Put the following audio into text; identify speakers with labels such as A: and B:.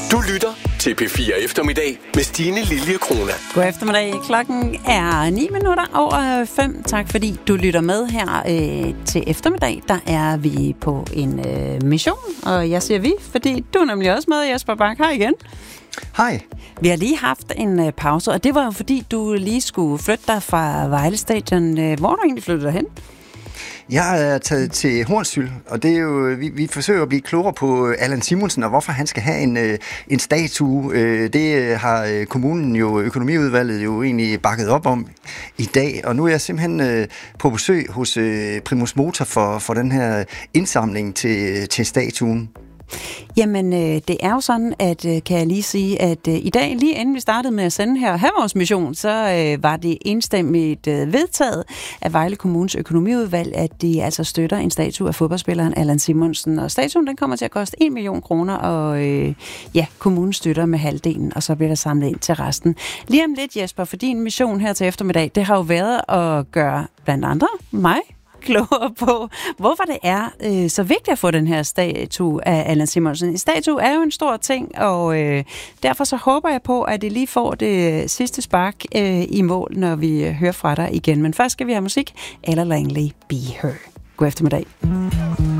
A: Du lytter til P4 Eftermiddag med Stine Lilje Krona.
B: God eftermiddag. Klokken er 5:09. Tak fordi du lytter med her til eftermiddag. Der er vi på en mission, og jeg siger vi, fordi du er nemlig også med, Jesper Bak. Hej igen.
C: Hej.
B: Vi har lige haft en pause, og det var jo fordi, du lige skulle flytte dig fra Vejle Stadion. Hvor du egentlig flyttede dig hen?
C: Jeg er taget til Hornsyld, og det er jo, vi forsøger at blive klogere på Allan Simonsen, og hvorfor han skal have en statue. Det har kommunen jo, økonomiudvalget jo egentlig bakket op om i dag, og nu er jeg simpelthen på besøg hos Primus Motor for den her indsamling til statuen.
B: Jamen, det er jo sådan, at kan jeg lige sige, at i dag, lige inden vi startede med at sende her vores mission, så var det enstemmigt vedtaget af Vejle Kommunes økonomiudvalg, at de altså støtter en statue af fodboldspilleren Allan Simonsen. Og statuen, den kommer til at koste 1 million kroner, og kommunen støtter med halvdelen, og så bliver der samlet ind til resten. Lige om lidt, Jesper, for din mission her til eftermiddag, det har jo været at gøre blandt andre mig klogere på, hvorfor det er så vigtigt at få den her statue af Allan Simonsen. En statue er jo en stor ting, og derfor så håber jeg på, at det lige får det sidste spark i mål, når vi hører fra dig igen. Men først skal vi have musik. Ella Langley, Be Her. God eftermiddag.